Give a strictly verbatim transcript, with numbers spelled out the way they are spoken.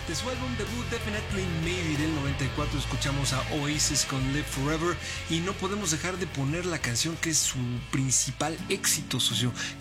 De su álbum debut Definitely Maybe del noventa y cuatro escuchamos a Oasis con Live Forever y no podemos dejar de poner la canción que es su principal éxito, socio,